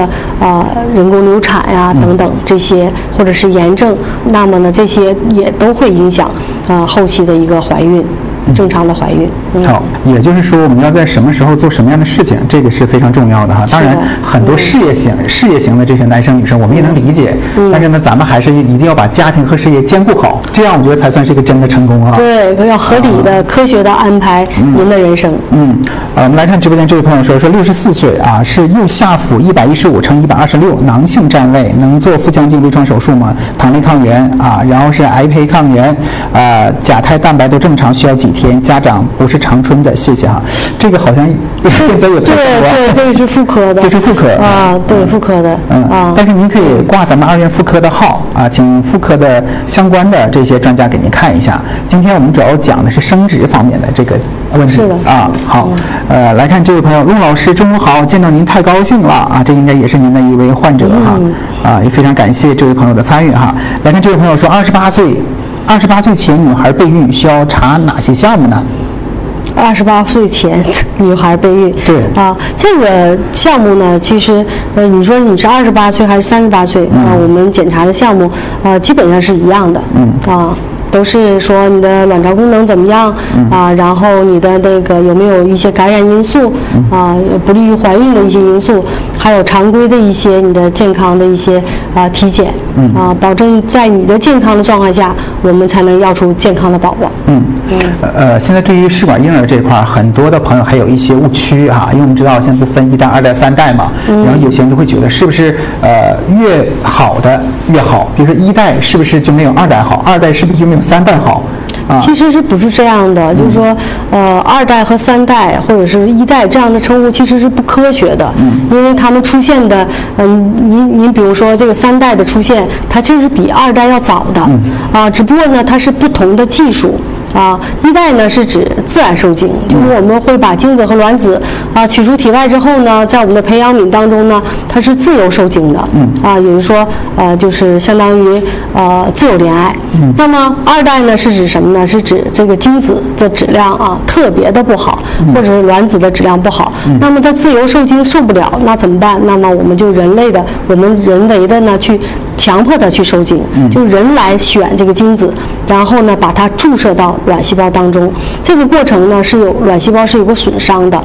的人工流产呀等等这些，或者是炎症，那么呢这些也都会影响后期的一个怀孕。正常的怀孕。 好，也就是说我们要在什么时候做什么样的事情，这个是非常重要的哈。当然，很多事业型的这些男生女生，我们也能理解。但是呢，咱们还是一定要把家庭和事业兼顾好，这样我觉得才算是一个真的成功啊。 对，要合理的、科学的安排您的人生。 我们来看直播间这位朋友说64岁啊，是右下腹115/126囊性占位，能做腹腔镜微创手术吗？糖类抗原啊，然后是癌胚抗原甲胎蛋白都正常，需要几天？家长不是长春的，谢谢哈。这个好像现在有对，这个是妇科的， 这是妇科啊，对，妇科的但是您可以挂咱们2院妇科的号啊，请妇科的相关的这些专家给您看一下。今天我们主要讲的是生殖方面的这个问题。 是的啊，好，来看这位朋友，陆老师中午好，见到您太高兴了啊，这应该也是您的一位患者哈，也非常感谢这位朋友的参与哈。来看这位朋友说28岁前女孩备孕需要查哪些项目呢 ？28岁前女孩备孕， 对这个项目呢，其实你说你是28岁还是38岁我们检查的项目基本上是一样的，都是说你的卵巢功能怎么样然后你的那个有没有一些感染因素不利于怀孕的一些因素，还有常规的一些你的健康的一些体检保证在你的健康的状况下，我们才能要出健康的宝宝。 现在对于试管婴儿这块，很多的朋友还有一些误区哈，因为我们知道现在不分1代、2代、3代嘛，然后有些人就会觉得是不是越好的越好，比如说1代是不是就没有2代好，2代是不是就没有3代好？ 其实是不是这样的？就是说，2代和3代或者是1代这样的称呼其实是不科学的，因为他们出现的，您比如说这个3代的出现，它其实是比2代要早的，只不过呢，它是不同的技术。1代呢是指自然受精，就是我们会把精子和卵子取出体外之后呢，在我们的培养皿当中呢，它是自由受精的，也就是说就是相当于自由恋爱。那么2代呢是指什么呢？是指这个精子的质量特别的不好，或者是卵子的质量不好，那么它自由受精受不了，那怎么办？那么我们就人为的呢去强迫它去受精，就人来选这个精子，然后呢把它注射到卵细胞当中。这个过程呢是有卵细胞是有个损伤的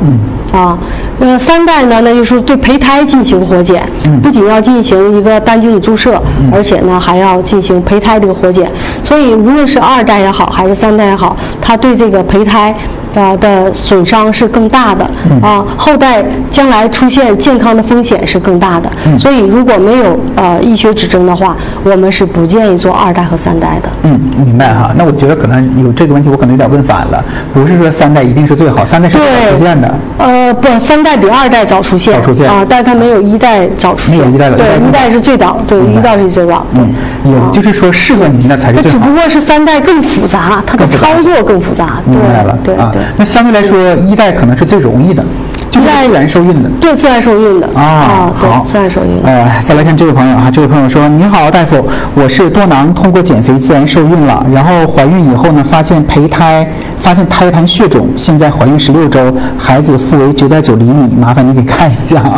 3代呢那就是对胚胎进行活检，不仅要进行一个单精子注射，而且呢还要进行胚胎这个活检。所以无论是2代也好还是3代也好，它对这个胚胎的损伤是更大的后代将来出现健康的风险是更大的。所以如果没有医学指征的话，我们是不建议做2代和3代的。 明白哈。那我觉得可能有这个问题，我可能有点问反了，不是说3代一定是最好，3代是早出现的。 不，3代比2代早出现但它没有1代早出现。 没有1代的。 对，1代是最早，对，1代是最早。 也就是说适合您的才是最好。 只不过是3代更复杂，它的操作更复杂。 明白了。 对。 那相对来说，1代可能是最容易的，就是自然受孕的。 对，自然受孕的。 好， 自然受孕。 再来看这位朋友这位朋友说：“你好，大夫，我是多囊，通过减肥自然受孕了，然后怀孕以后呢，发现胎盘血肿，现在怀孕16周，孩子腹围9.9厘米，麻烦你给看一下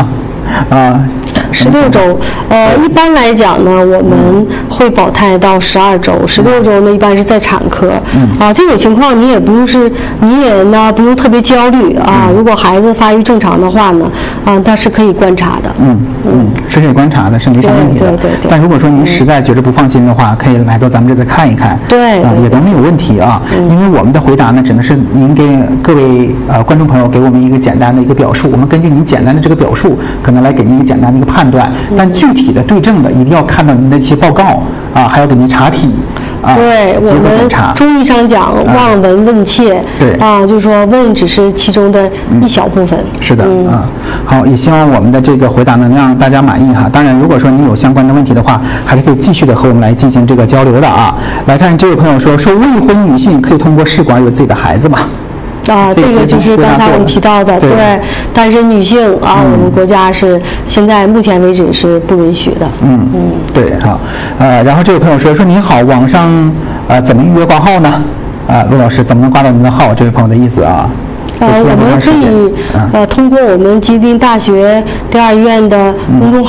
16周，一般来讲呢，我们会保胎到12周，16周呢一般是在产科。这种情况你也不用特别焦虑如果孩子发育正常的话呢，它是可以观察的。是可以观察的，是没啥问题的。对。但如果说您实在觉得不放心的话，可以来到咱们这再看一看。对。也都没有问题因为我们的回答呢，只能是您给各位观众朋友给我们一个简单的一个表述，我们根据您简单的这个表述，可能来给您一个简单的一个判断。但具体的对症的，一定要看到您的一些报告还要给您查体。 对，我们中医上讲望闻问切，就是说问只是其中的一小部分。是的， 好，也希望我们的这个回答能让大家满意哈。当然，如果说您有相关的问题的话，还是可以继续的和我们来进行这个交流的来看这位朋友说未婚女性可以通过试管有自己的孩子吗？ 这个就是刚才我们提到的，对，单身女性我们国家是现在目前为止是不允许的。 对，好，然后这位朋友说您好，网上怎么预约挂号呢？陆老师怎么能挂到您的号？这位朋友的意思我们可以通过我们吉林大学第2医院的公众号